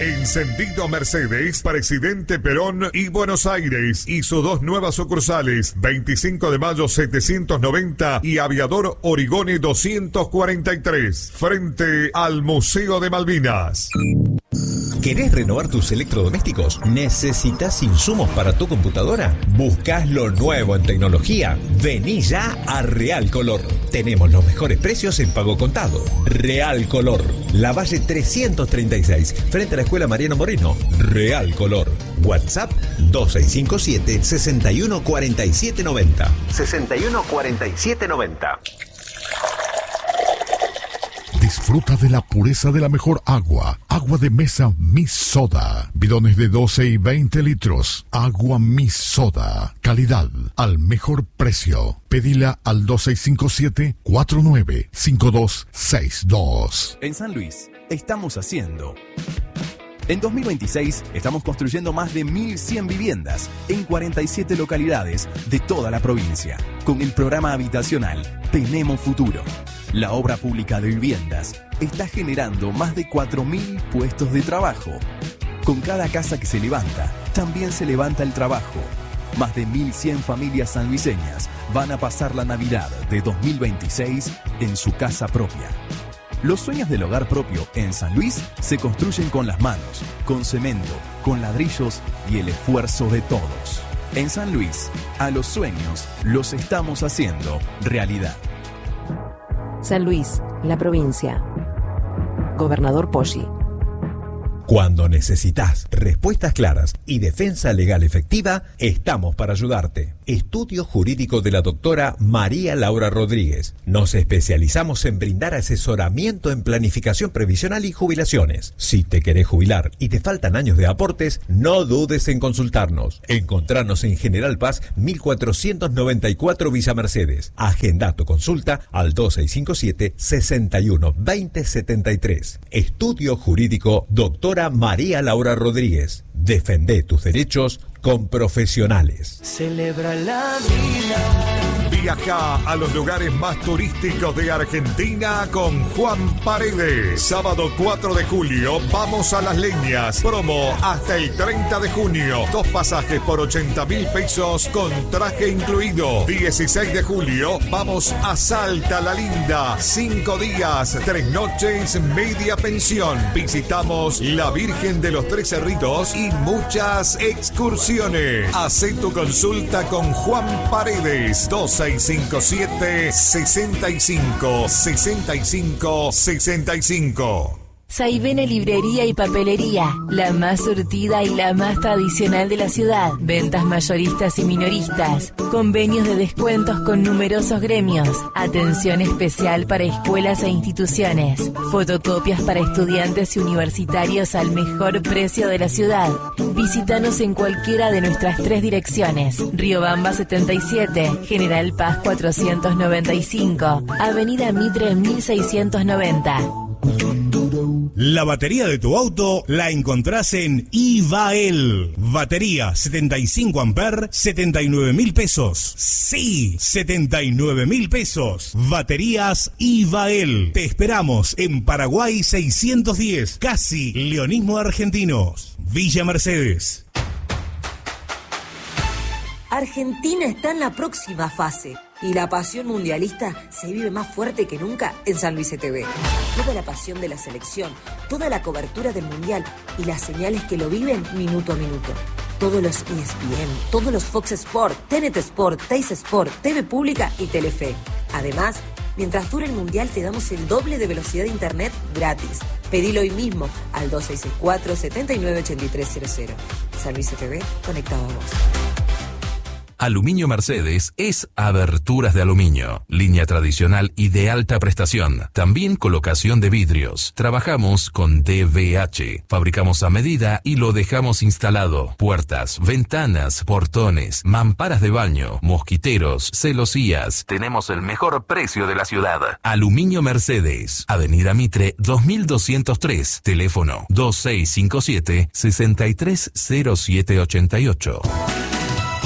Encendido Mercedes, Presidente Perón y Buenos Aires y sus dos nuevas sucursales, 25 de mayo 790 y Aviador Origone 243, frente al Museo de Malvinas. ¿Querés renovar tus electrodomésticos? ¿Necesitas insumos para tu computadora? ¿Buscas lo nuevo en tecnología? Vení ya a Real Color. Tenemos los mejores precios en pago contado. Real Color, Lavalle 336, frente a la Escuela Mariano Moreno. Real Color. WhatsApp 2657 614790. 614790. Disfruta de la pureza de la mejor agua. Agua de mesa Mi Soda. Bidones de 12 y 20 litros. Agua Mi Soda. Calidad al mejor precio. Pedila al 2657-495262. En San Luis, estamos haciendo. En 2026 estamos construyendo más de 1.100 viviendas en 47 localidades de toda la provincia. Con el programa habitacional Tenemos Futuro. La obra pública de viviendas está generando más de 4.000 puestos de trabajo. Con cada casa que se levanta, también se levanta el trabajo. Más de 1.100 familias sanluiseñas van a pasar la Navidad de 2026 en su casa propia. Los sueños del hogar propio en San Luis se construyen con las manos, con cemento, con ladrillos y el esfuerzo de todos. En San Luis, a los sueños los estamos haciendo realidad. San Luis, la provincia. Gobernador Poggi. Cuando necesitas respuestas claras y defensa legal efectiva, estamos para ayudarte. Estudio Jurídico de la doctora María Laura Rodríguez. Nos especializamos en brindar asesoramiento en planificación previsional y jubilaciones. Si te querés jubilar y te faltan años de aportes, no dudes en consultarnos. Encontrarnos en General Paz 1494 Villa Mercedes. Agenda tu consulta al 2657 61 20 73. Estudio Jurídico doctora María Laura Rodríguez. Defende tus derechos con profesionales. Celebra la vida. Viaja a los lugares más turísticos de Argentina con Juan Paredes. Sábado 4 de julio, vamos a Las Leñas. Promo hasta el 30 de junio. 2 pasajes por 80.000 pesos con traje incluido. 16 de julio, vamos a Salta la Linda. 5 días, 3 noches, media pensión. Visitamos la Virgen de los Tres Cerritos y muchas excursiones. Hacé tu consulta con Juan Paredes. 2657 65 65 65. Saivene Librería y Papelería, la más surtida y la más tradicional de la ciudad. Ventas mayoristas y minoristas, convenios de descuentos con numerosos gremios, atención especial para escuelas e instituciones, fotocopias para estudiantes y universitarios al mejor precio de la ciudad. Visítanos en cualquiera de nuestras 3 direcciones: Riobamba 77, General Paz 495, Avenida Mitre 1690. La batería de tu auto la encontrás en Ivael. Batería 75 amper, 79.000 pesos. Sí, 79.000 pesos. Baterías Ivael. Te esperamos en Paraguay 610, casi Leonismo Argentinos. Villa Mercedes. Argentina está en la próxima fase y la pasión mundialista se vive más fuerte que nunca en San Luis TV. Toda la pasión de la selección, toda la cobertura del mundial y las señales que lo viven minuto a minuto. Todos los ESPN, todos los Fox Sport, TNT Sport, Teis Sport, TV Pública y Telefe. Además, mientras dure el mundial te damos el doble de velocidad de internet gratis. Pedilo hoy mismo al 2664 798300. San Luis TV, conectado a vos. Aluminio Mercedes es aberturas de aluminio, línea tradicional y de alta prestación. También colocación de vidrios. Trabajamos con DVH. Fabricamos a medida y lo dejamos instalado. Puertas, ventanas, portones, mamparas de baño, mosquiteros, celosías. Tenemos el mejor precio de la ciudad. Aluminio Mercedes. Avenida Mitre 2203. Teléfono 2657 630788.